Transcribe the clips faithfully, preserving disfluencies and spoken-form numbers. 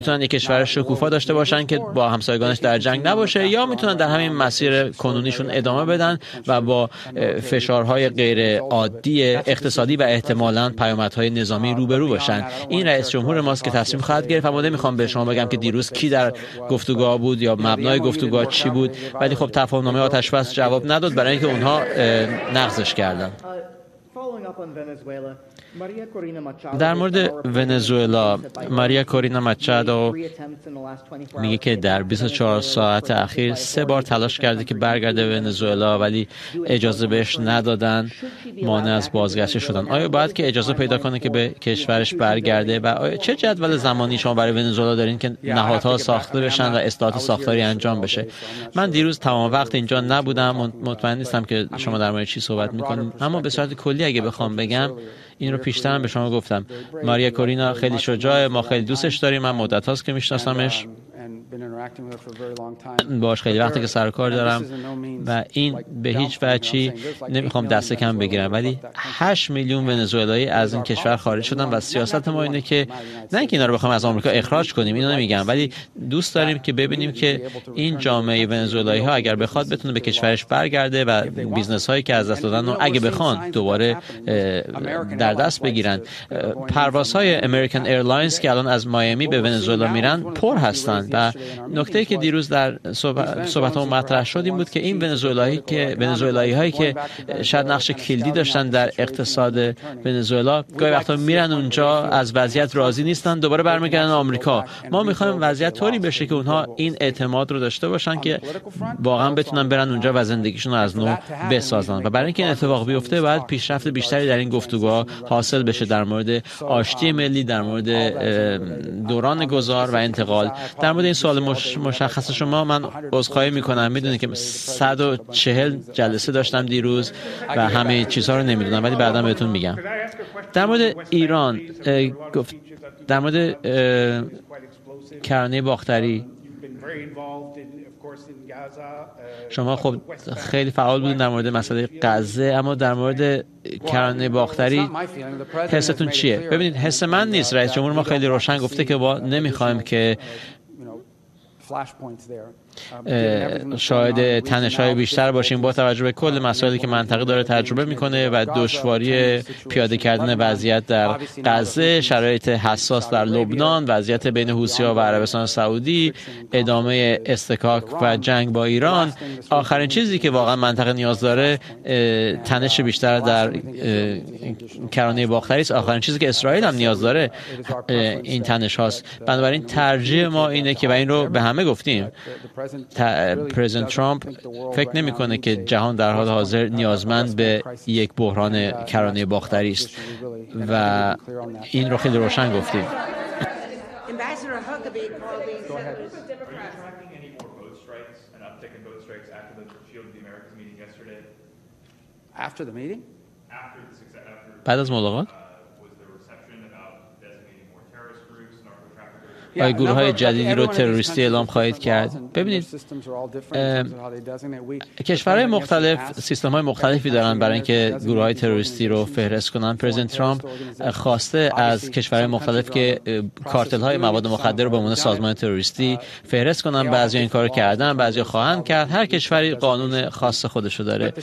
میتونن یک کشور شکوفا داشته باشن که با همسایگانش در جنگ نباشه، یا میتونن در همین مسیر کنونیشون ادامه بدن و با فشارهای غیر عادی اقتصادی و احتمالاً پیامدهای نظامی روبرو باشن. این رئیس جمهور ماست که تصمیم خواهد گرفت. اما نمیخوام به شما بگم که دیروز کی در گفتگوها بود یا مبنای گفتگوها چی بود، ولی خب تفاهمنامه آتشبس جواب نداد برای اینکه اونها نقضش کردن. در مورد ونزوئلا، ماریا کورینا ماچادو میگه که در بیست و چهار ساعت اخیر سه بار تلاش کرده که برگرده ونزوئلا، ولی اجازه بهش ندادن، مانع از بازگشت شدن. آیا باید که اجازه پیدا کنه که به کشورش برگرده و آیا چه جدول زمانی شما برای ونزوئلا دارین که نهادها ساخته بشن و اصلاحات ساختاری انجام بشه؟ من دیروز تمام وقت اینجا نبودم، مطمئن نیستم که شما در مورد چی صحبت میکنید، اما به صورت کلی اگه بخوام بگم این رو پیشتر هم به شما گفتم. ماریا کورینا خیلی شجاعه، ما خیلی دوستش داریم، من مدت هاست که میشناسمش، باش خیلی وقتی که سر کار دارم و این به هیچ وجهی نمیخوام دست کم بگیرم، ولی هشت میلیون ونزوئلایی از این کشور خارج شدن و سیاست ما اینه که نه اینکه اینا رو بخوام از آمریکا اخراج کنیم، اینو نمیگم، ولی دوست داریم که ببینیم که این جامعه ونزوئلایی ها اگر بخواد بتونه به کشورش برگرده و بیزنس هایی که از دست دادن رو اگه بخوان دوباره در دست بگیرن. پروازهای امریکن ایرلاینز که الان از مایامی به ونزوئلا میرن پر هستن و نکته‌ای که دیروز در صحبت‌ها مطرح شد این بود که این ونزوئلایی که ونزوئلایی هایی که شاید نقش کلیدی داشتن در اقتصاد ونزوئلا گاهی وقتا میرن اونجا، از وضعیت راضی نیستن، دوباره برمیگردن آمریکا. ما می‌خوایم وضعیت طوری بشه که اونها این اعتماد رو داشته باشن که واقعا بتونن برن اونجا و زندگیشون رو از نو بسازن و برای اینکه این اتفاق بیفته باید پیشرفت بیشتری در این گفتگوها حاصل بشه در مورد آشتی ملی، در مورد دوران گذار و انتقال. در مورد این سوال مش... مشخص شما من عذرخواهی میکنم، میدونید که صد و چهل جلسه داشتم دیروز و همه چیزها رو نمیدونم، ولی بعدا بهتون میگم. در مورد ایران گفت، در مورد کرانه باختری شما خب خیلی فعال بودین در مورد مسئله غزه، اما در مورد کرانه باختری حستون چیه؟ ببینید حس من نیست، رئیس جمهور ما خیلی روشن گفته که با نمیخوایم که شاهد تنش‌های بیشتر باشیم با توجه به کل مسائلی که منطقه داره تجربه میکنه و دشواری پیاده کردن وضعیت در غزه، شرایط حساس در لبنان، وضعیت بین حوثی‌ها و عربستان سعودی، ادامه اصطکاک و جنگ با ایران. آخرین چیزی که واقعا منطقه نیاز داره تنش بیشتر در کرانه باختری است. آخرین چیزی که اسرائیل هم نیاز داره این تنش هاست. بنابراین ترجیح ما اینه که و این رو به همه گفتیم، پرزیدنت ترامپ فکر نمی‌کنه که جهان در حال حاضر نیازمند به یک بحران کرانه باختری است و این رو خیلی روشن گفتیم. بعد از ملاقات آیا گروه های جدیدی رو تروریستی اعلام خواهید کرد؟ ببینید کشورهای مختلف سیستم های مختلفی دارن برای اینکه گروه های تروریستی رو فهرست کنن. پرزیدنت ترامپ خواسته از کشورهای مختلف که کارتل های مواد مخدر رو به عنوان سازمان تروریستی فهرست کنن. بعضی این کارو کردن، بعضی خواهند کرد. هر کشوری قانون خاص خودشو داره.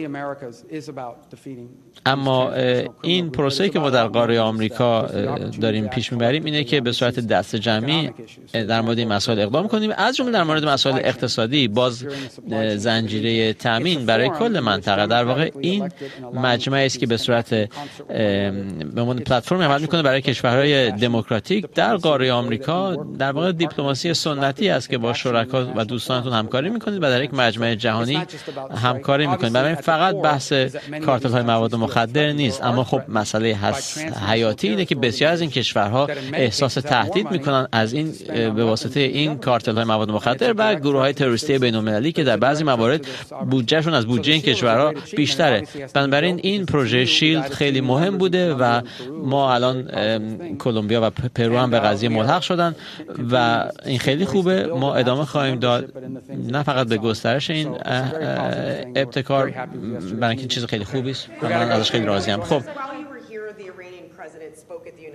اما این پروسه‌ای که ما در قاره آمریکا داریم پیش میبریم اینه که به صورت دست جمعی در مورد این مسائل اقدام کنیم، از جمله در مورد مسائل اقتصادی، باز زنجیره تامین برای کل منطقه. در واقع این مجمعی است که به صورت به عنوان پلتفرم عمل میکنه برای کشورهای دموکراتیک در قاره آمریکا. در واقع دیپلماسی سنتی است که با شرکا و دوستانتون همکاری میکنید و در یک مجمع جهانی همکاری میکنید. برای فقط بحث کارتل های مواد مخدر نیست، اما خب مسئله حیاتی اینه که بسیار از این کشورها احساس تهدید میکنن از این به واسطه این کارتل های مواد مخدر و گروه های تروریستی بین المللی که در بعضی موارد بودجهشون از بودجه این کشورها بیشتره. بنابراین این پروژه شیلد خیلی مهم بوده و ما الان کلمبیا و پرو هم به قضیه ملحق شدن و این خیلی خوبه. ما ادامه خواهیم داد نه فقط به گسترش این ابتکار، برای اینکه چیز خیلی خوبی است. من ازش خیلی راضیم. خب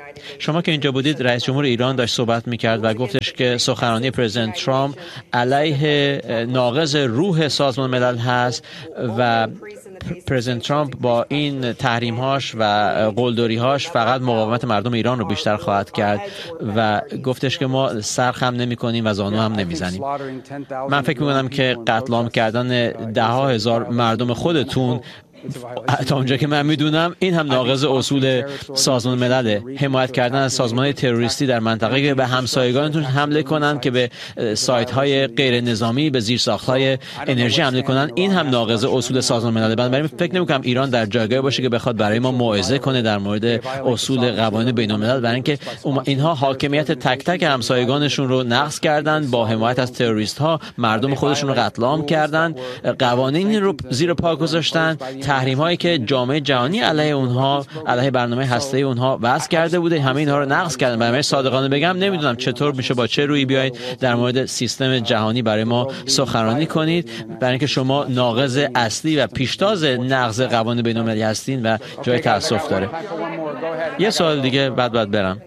شما که اینجا بودید رئیس جمهور ایران داشت صحبت میکرد و گفتش که سخنرانی پرزیدنت ترامپ علیه ناقض روح سازمان ملل هست و پرزیدنت ترامپ با این تحریم‌هاش و قلدری‌هاش فقط مقاومت مردم ایران رو بیشتر خواهد کرد و گفتش که ما سر خم نمی‌کنیم و زانو هم نمیزنیم. من فکر می‌کنم که قتل عام کردن ده ها هزار مردم خودتون تا اونجا که من میدونم این هم ناقض اصول سازمان ملله. حمایت کردن از سازمان تروریستی در منطقه که به همسایگانتون حمله کنند، که به سایت های غیر نظامی، به زیرساخت های انرژی حمله کنند، این هم ناقض اصول سازمان ملل. بنابراین فکر نمی‌کنم ایران در جایگاهی باشه که بخواد برای ما موعظه کنه در مورد اصول قوانین بین‌الملل، برای اینکه اینها حاکمیت تک تک همسایگانشون رو نقض کردن، با حمایت از تروریست ها مردم خودشون رو قتل عام کردن، قوانین رو زیر پا گذاشتن، تحریم هایی که جامعه جهانی علیه اونها، علیه برنامه هسته‌ای اونها وضع کرده بوده، همه اینها رو نقض کردن. برای صادقانه بگم نمیدونم چطور میشه با چه رویی بیاید در مورد سیستم جهانی برای ما سخنرانی کنید، برای اینکه شما ناقض اصلی و پیشتاز نقض قوانین بین‌المللی هستین و جای تأسف داره. یه سوال دیگه بعد بعد برم.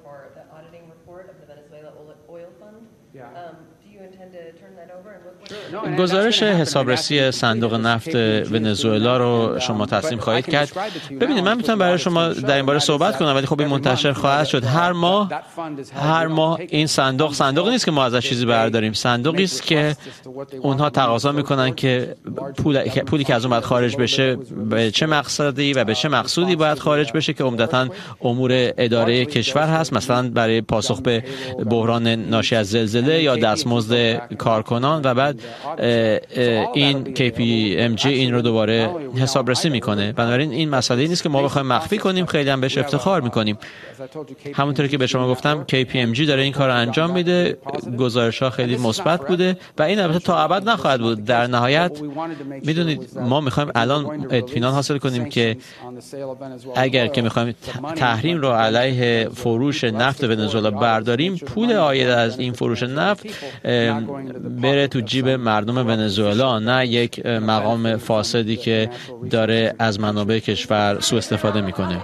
گزارش حسابرسی صندوق نفت ونزوئلا رو شما تصمیم خواهید کرد. ببینید من میتونم برای شما در این باره صحبت کنم، ولی خب این منتشر خواهد شد. هر ماه هر ماه این صندوق صندوق نیست که ما ازش چیزی برداریم، صندوقی است که اونها تقاضا میکنن که پول پولی که از اون باید خارج بشه به چه مقصدی و به چه مقصودی باید خارج بشه، که عمدتاً امور اداره کشور هست، مثلا برای پاسخ به بحران ناشی از زلزله یا دستمزد کارکنان، و بعد این کی پی ام جی این رو دوباره حسابرسی میکنه. بنابراین این مسئله نیست که ما بخوایم مخفی کنیم، خیلی هم بهش افتخار میکنیم. همونطوری که به شما گفتم کی پی ام جی داره این کار رو انجام میده، گزارش ها خیلی مثبت بوده و این البته تا ابد نخواهد بود. در نهایت میدونید ما میخوایم الان اطمینان حاصل کنیم که اگر که میخوایم تحریم رو علیه فروش نفت ونزوئلا برداریم، پول عاید از این فروش نفت بره تو جیب مردم ونزوئلا، نه یک مقام فاسدی که داره از منابع کشور سوء استفاده میکنه.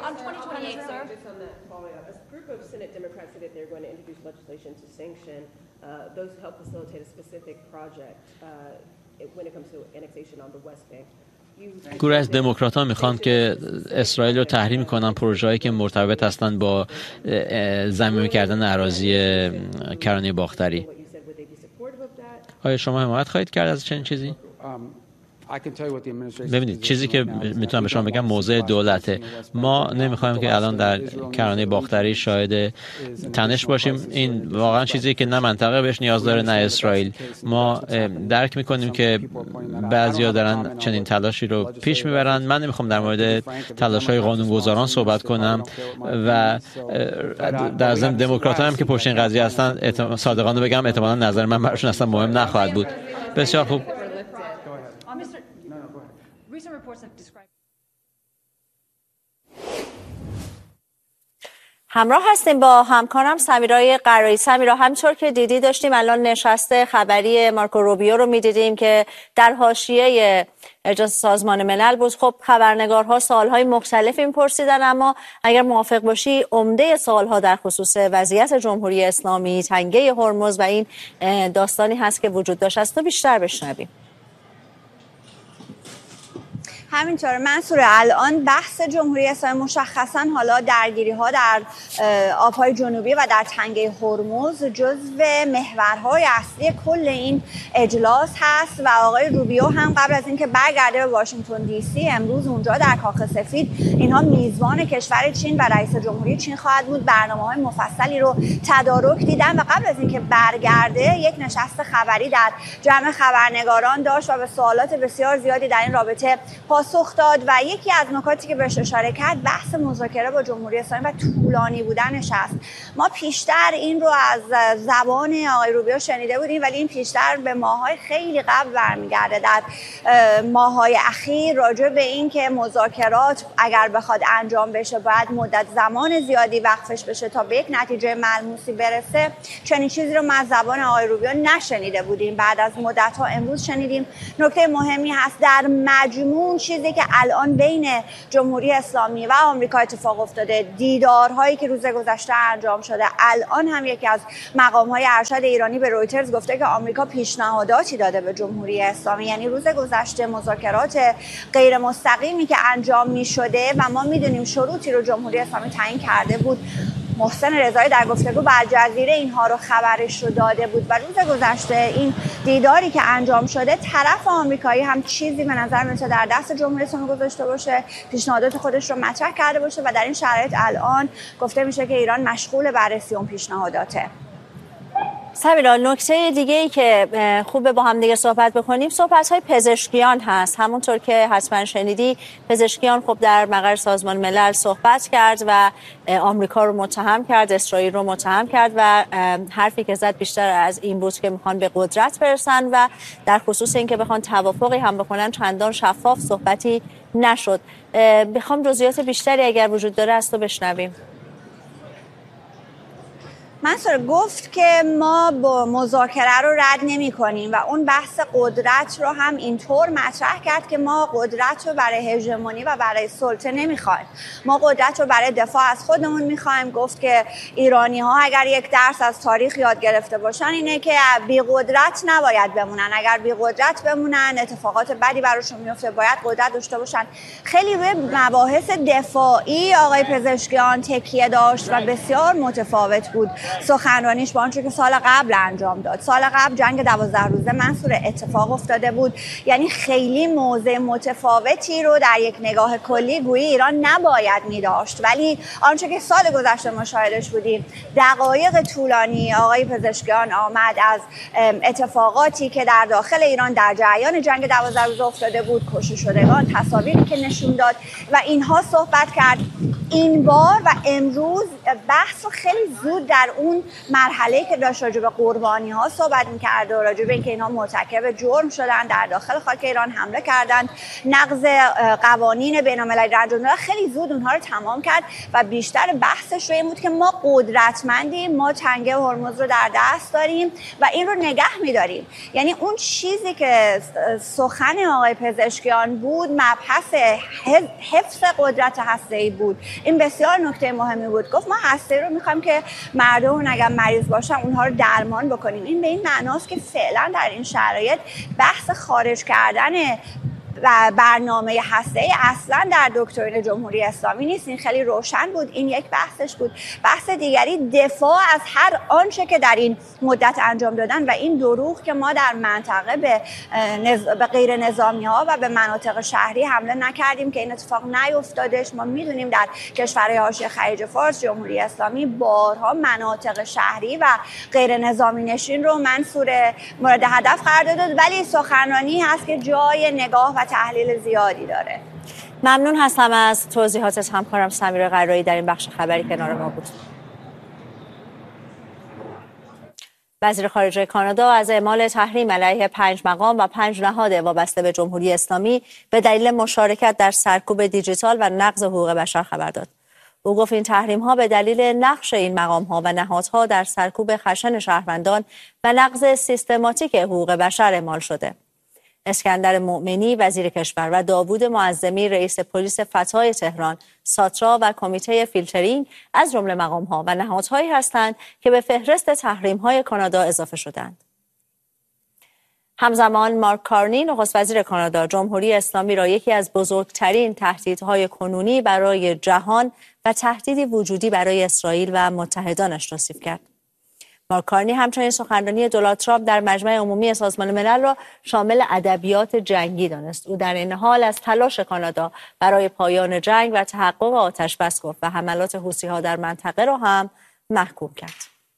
گروه از دموکرات‌ها میخوان که اسرائیل رو تحریم کنن پروژه‌ای که مرتبط هستند با ضمیمی کردن اراضی کرانه باختری. آیا شما حمایت خواهید کرد از چنین چیزی؟ ببینید چیزی که میتونم به شما بگم موضع دولته. ما نمیخوایم که الان در کرانه باختری شاهد تنش باشیم. این واقعا چیزی که نه منطقه بهش نیاز داره نه اسرائیل. ما درک میکنیم که بعضیا دارن چنین تلاشی رو پیش میبرن. من نمیخوام در مورد تلاش‌های قانونگذاران صحبت کنم و در ضمن دموکرات‌ها هم که پشت این قضیه هستن، صادقانه بگم احتمالاً نظر من براشون اصلا مهم نخواهد بود. بسیار خوب. همراه هستیم با همکارم سمیرای قرایی. سمیرا، همینطور که دیدی داشتیم الان نشست خبری مارکو روبیو رو میدیدیم که در حاشیه اجلاس سازمان ملل بود. خب خبرنگارها سوالهای مختلفی میپرسیدن، اما اگر موافق باشی عمده سوالها در خصوص وضعیت جمهوری اسلامی، تنگه هرمز و این داستانی هست که وجود داشت. از تو بیشتر بشنویم. همینطور منصور، الان بحث جمهوری اسلامی مشخصا حالا درگیری ها در آبهای جنوبی و در تنگه هرمز جزو محورهای اصلی کل این اجلاس هست و آقای روبیو هم قبل از اینکه برگرده به واشنگتن دی سی امروز اونجا در کاخ سفید اینها میزبان کشور چین و رئیس جمهوری چین خواهد بود. برنامه‌های مفصلی رو تدارک دیدن و قبل از اینکه برگرده یک نشست خبری در جمع خبرنگاران داشت و به سوالات بسیار زیادی در این رابطه پاسخ داد و یکی از نکاتی که بهش اشاره کرد بحث مذاکره با جمهوری اسلامی و طولانی بودنش است. ما پیشتر این رو از زبان آقای روبیو شنیده بودیم، ولی این پیشتر به ماه‌های خیلی قبل برمیگرده. در ماه‌های اخیر راجع به این که مذاکرات اگر بخواد انجام بشه باید مدت زمان زیادی وقفش بشه تا به یک نتیجه ملموسی برسه، چنین چیزی رو ما از زبان آقای روبیو نشنیده بودیم. بعد از مدت‌ها امروز شنیدیم. نکته مهمی هست در مجموع چیزی که الان بین جمهوری اسلامی و آمریکا اتفاق افتاده، دیدارهایی که روز گذشته انجام شده، الان هم یکی از مقام‌های ارشد ایرانی به رویترز گفته که آمریکا پیشنهاداتی داده به جمهوری اسلامی. یعنی روز گذشته مذاکرات غیر مستقیمی که انجام می‌شده و ما می‌دونیم شروطی رو جمهوری اسلامی تعیین کرده بود. محسن رضایی در گفتگو با الجزیره اینها رو خبرش رو داده بود و روز گذشته این دیداری که انجام شده طرف آمریکایی هم چیزی به نظر میاد در دست جمهوری اسلامی گذاشته باشه، پیشنهادات خودش رو مطرح کرده باشه و در این شرایط الان گفته میشه که ایران مشغول بررسی اون پیشنهاداته. سمیرا، نکته دیگه ای که خوبه با هم دیگه صحبت بکنیم صحبت های پزشکیان هست. همونطور که حتما شنیدی پزشکیان خب در مقر سازمان ملل صحبت کرد و آمریکا رو متهم کرد، اسرائیل رو متهم کرد و حرفی که زد بیشتر از این بود که میخوان به قدرت برسن و در خصوص اینکه بخوان توافقی هم بکنن چندان شفاف صحبتی نشد. بخوام جزئیات بیشتری اگر وجود داره از تو بشنویم. منصور گفت که ما با مذاکره رو رد نمی کنیم و اون بحث قدرت رو هم اینطور مطرح کرد که ما قدرت رو برای هژمونی و برای سلطه نمی خواهیم. ما قدرت رو برای دفاع از خودمون می خواهیم. گفت که ایرانی ها اگر یک درس از تاریخ یاد گرفته باشن اینه که بی قدرت نباید بمونن. اگر بی قدرت بمونن اتفاقات بدی براشون میفته. باید قدرت داشته باشن. خیلی روی مباحث دفاعی آقای پزشکیان تکیه داشت و بسیار متفاوت بود سخنرانیش با آنچه که سال قبل انجام داد. سال قبل جنگ دوازده روزه منصور اتفاق افتاده بود. یعنی خیلی موضع متفاوتی رو در یک نگاه کلی گویی ایران نباید می داشت، ولی آنچه که سال گذشته مشاهدش بودیم دقایق طولانی آقای پزشکیان آمد از اتفاقاتی که در داخل ایران در جریان جنگ دوازده روزه افتاده بود، کشته شدگان، تصاویری که نشون داد و اینها صحبت کرد. این بار و امروز بحث رو خیلی زود در اون مرحله که داشت راجع به قربانی ها صحبت می‌کرد و راجع به اینکه اینها مرتکب جرم شدن، در داخل خاک ایران حمله کردن، نقض قوانین بین‌المللی انجام دادن، خیلی زود اونها رو تمام کرد و بیشتر بحثش رو این بود که ما قدرتمندیم، ما تنگه هرمز رو در دست داریم و این رو نگه می‌داریم. یعنی اون چیزی که سخن آقای پزشکیان بود مبحث حفظ قدرت هسته‌ای بود. این بسیار نکته مهمی بود. گفت ما هسته رو میخوایم که مردم اگر مریض باشن اونها رو درمان بکنیم. این به این معناست که فعلا در این شرایط بحث خارج کردن و برنامه هسته‌ای اصلا در دکترین جمهوری اسلامی نیست. این خیلی روشن بود. این یک بحثش بود. بحث دیگری دفاع از هر آنچه که در این مدت انجام دادن و این دروغ که ما در منطقه به, نز... به غیر نظامی ها و به مناطق شهری حمله نکردیم که این اتفاق نیفتادش. ما میدونیم در کشورهای حاشیه خلیج فارس جمهوری اسلامی بارها مناطق شهری و غیر نظامی نشین رو منصور مورد هدف قرار داد، ولی سخنرانی هست که جای نگاه و تحلیل زیادی داره. ممنون هستم از توضیحاتت همکارم سمیرا قرایی در این بخش خبری کنار ما بود. وزیر خارجه کانادا از اعمال تحریم علیه پنج مقام و پنج نهاد وابسته به جمهوری اسلامی به دلیل مشارکت در سرکوب دیجیتال و نقض حقوق بشر خبر داد. او گفت این تحریم‌ها به دلیل نقش این مقام‌ها و نهادها در سرکوب خشن شهروندان و نقض سیستماتیک حقوق بشر اعمال شده. اسکندر مؤمنی وزیر کشور و داوود معظمی رئیس پلیس فتای تهران، ساترا و کمیته فیلترینگ از جمله مقام‌ها و نهادهایی هستند که به فهرست تحریم‌های کانادا اضافه شدند. همزمان مارک کارنی نخست وزیر کانادا جمهوری اسلامی را یکی از بزرگترین تهدیدهای کنونی برای جهان و تهدیدی وجودی برای اسرائیل و متحدانش توصیف کرد. مارک کارنی همچنین سخنرانی دونالد ترامپ در مجمع عمومی سازمان ملل را شامل ادبیات جنگی دانست. او در این حال از تلاش کانادا برای پایان جنگ و تحقق آتش بس گفت و حملات حوثی‌ها در منطقه را هم محکوم کرد.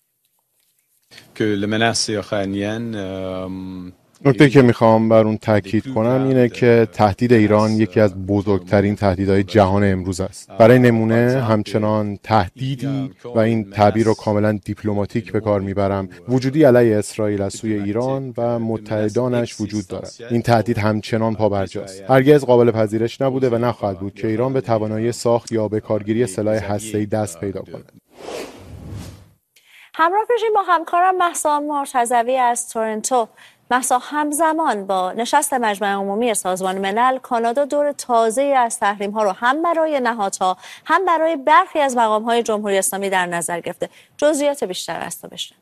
نکته که میخوام بر اون تاکید کنم اینه که تهدید ایران یکی از بزرگترین تهدیدهای جهان امروز است. برای نمونه همچنان تهدیدی و این تعبیر رو کاملا دیپلماتیک به کار میبرم وجودی علیه اسرائیل از سوی ایران و متحدانش وجود دارد. این تهدید همچنان پابرجاست. هرگز قابل پذیرش نبوده و نخواهد بود که ایران به توانایی ساخت یا به کارگیری سلاح هسته‌ای دست پیدا کند. همراه بشیم با همکارم مهسا مرتضوی از تورنتو. مهسا، همزمان با نشست مجمع عمومی سازمان ملل، کانادا دور تازه‌ای از تحریم‌ها رو هم برای نهادها هم برای برخی از مقام‌های جمهوری اسلامی در نظر گرفته. جزئیات بیشتر از تو بشنویم.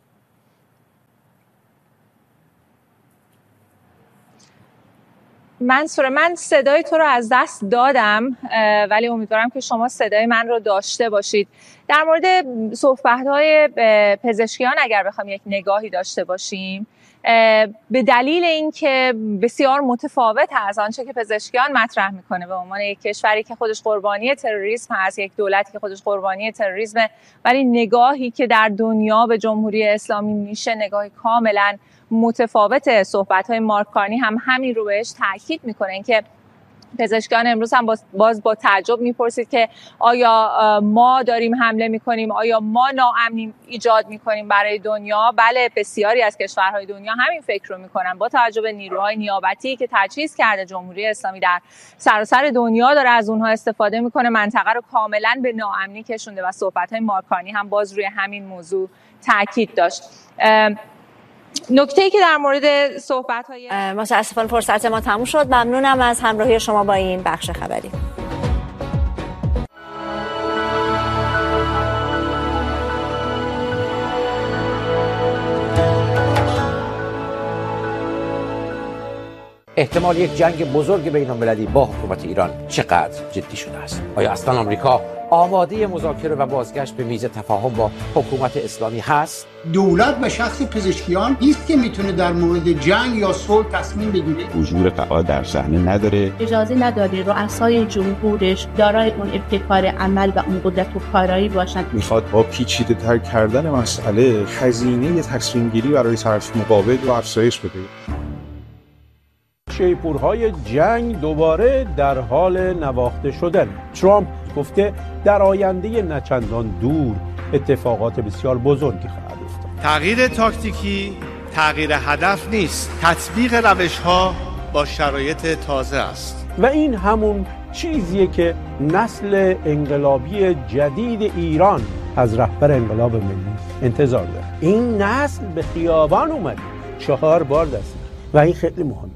منصور، من صدای تو رو از دست دادم ولی امیدوارم که شما صدای من رو داشته باشید. در مورد صحبت‌های پزشکیان اگر بخوام یک نگاهی داشته باشیم، به دلیل اینکه بسیار متفاوت از آنچه که پزشکیان مطرح میکنه به عنوان یک کشوری که خودش قربانی تروریسم هست، یک دولتی که خودش قربانی تروریسم، ولی نگاهی که در دنیا به جمهوری اسلامی میشه نگاهی کاملا متفاوت. صحبت‌های مارک کارنی هم همین رو بهش تاکید میکنه، اینکه پزشکان امروز هم باز با تعجب میپرسید که آیا ما داریم حمله میکنیم، آیا ما ناامنی ایجاد میکنیم برای دنیا؟ بله، بسیاری از کشورهای دنیا همین فکر رو میکنن. با توجه به نیروهای نیابتی که تجهیز کرده جمهوری اسلامی در سراسر دنیا داره از اونها استفاده میکنه، منطقه رو کاملا به ناامنی کشونده و صحبت‌های مارک کارنی هم باز روی همین موضوع تاکید داشت. نکته‌ای که در مورد صحبت‌های متأسفانه فرصت ما تموم شد. ممنونم از همراهی شما با این بخش خبری. احتمال یک جنگ بزرگ بین‌المللی با حکومت ایران چقدر جدی شده است؟ آیا اصلا آمریکا آماده مذاکره و بازگشت به میز تفاهم با حکومت اسلامی هست؟ دولت به شخص پزشکیان نیست که میتونه در مورد جنگ یا صلح تصمیم بگیره. حضور فعال در صحنه نداره. اجازه نداره رؤسای جمهورش دارای اون ابتکار عمل و اون قدرت و کارایی باشن. میخواد با پیچیده تر کردن مسئله هزینه تصمیم گیری برای طرف مقابل رو افزایش بده. شیپورهای جنگ دوباره در حال نواخته شدن. ترامپ گفته در آینده نچندان دور اتفاقات بسیار بزرگی خواهد افتاد. تغییر تاکتیکی تغییر هدف نیست، تطبیق روش‌ها با شرایط تازه است. و این همون چیزیه که نسل انقلابی جدید ایران از رهبر انقلاب ملی انتظار داره. این نسل به خیابان اومده، چهار بار دست و این خیلی مهمه.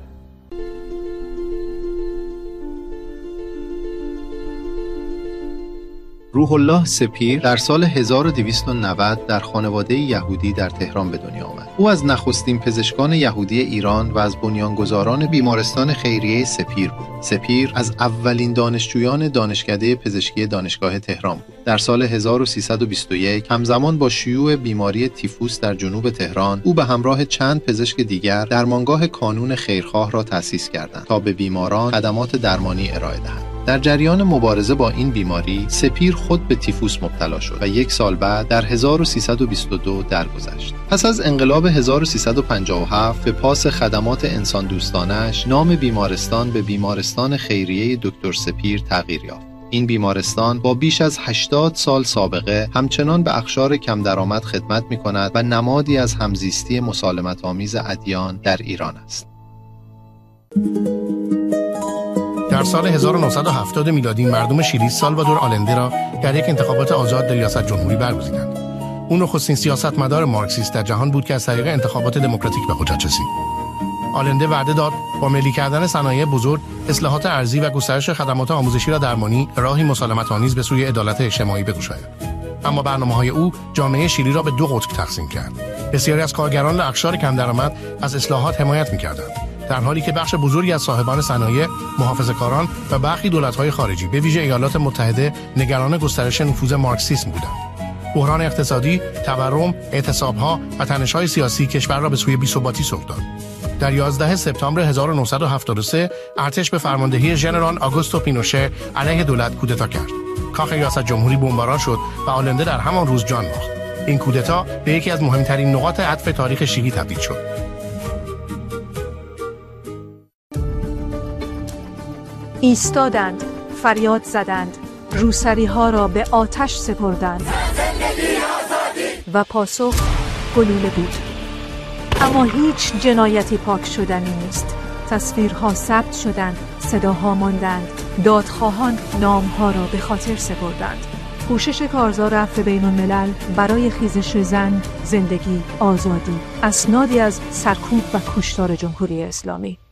روح الله سپیر در سال هزار و دویست و نود در خانواده یهودی در تهران به دنیا آمد. او از نخستین پزشکان یهودی ایران و از بنیانگذاران بیمارستان خیریه سپیر بود. سپیر از اولین دانشجویان دانشکده پزشکی دانشگاه تهران بود. در سال هزار و سیصد و بیست و یک همزمان با شیوع بیماری تیفوس در جنوب تهران، او به همراه چند پزشک دیگر درمانگاه کانون خیرخواه را تأسیس کردند تا به بیماران خدمات درمانی ارائه دهند. در جریان مبارزه با این بیماری، سپیر خود به تیفوس مبتلا شد و یک سال بعد در هزار و سیصد و بیست و دو درگذشت. پس از انقلاب هزار و سیصد و پنجاه و هفت به پاس خدمات انسان دوستانش، نام بیمارستان به بیمارستان خیریه دکتر سپیر تغییر یافت. این بیمارستان با بیش از هشتاد سال سابقه همچنان به اقشار کم درآمد خدمت می‌کند و نمادی از همزیستی مسالمت‌آمیز ادیان در ایران است. در سال هزار و نهصد و هفتاد میلادی مردم شیلی سالوادور آلنده را در یک انتخابات آزاد ریاست جمهوری برگزیدند. اون نخستین سیاستمدار مارکسیست در جهان بود که از طریق انتخابات دموکراتیک به قدرت رسید. آلنده وعده داد با ملی کردن صنایع بزرگ، اصلاحات ارضی و گسترش خدمات آموزشی و درمانی راهی مسالمت‌آمیز به سوی عدالت اجتماعی بگشاید. اما برنامه‌های او جامعه شیلی را به دو قطب تقسیم کرد. بسیاری از کارگران و اقشار کم درآمد از اصلاحات حمایت می‌کردند، در حالی که بخش بزرگی از صاحبان صنایع، محافظه‌کاران و برخی دولت‌های خارجی به ویژه ایالات متحده نگران گسترش نفوذ مارکسیسم بودند. بحران اقتصادی، تورم، اعتصاب‌ها و تنش‌های سیاسی کشور را به سوی بی‌ثباتی سوق داد. در یازده سپتامبر هزار و نهصد و هفتاد و سه ارتش به فرماندهی ژنرال آگوستو پینوشه علیه دولت کودتا کرد. کاخ ریاست جمهوری بمباران شد و آلنده در همان روز جان باخت. این کودتا به یکی از مهمترین نقاط عطف تاریخ شیلی تبدیل شد. ایستادند، فریاد زدند، روسری ها را به آتش سپردند و پاسخ گلوله بود. اما هیچ جنایتی پاک شدنی نیست. تصویرها ثبت شدند، صداها ماندند، دادخواهان نامها را به خاطر سپردند. کوشش کارزار عفو بین الملل برای خیزش زن، زندگی، آزادی، اسنادی از سرکوب و کشتار جمهوری اسلامی.